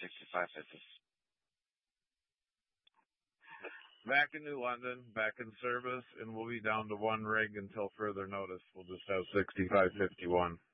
6550. Back in New London, back in service, and we'll be down to one rig until further notice. We'll just have 6551.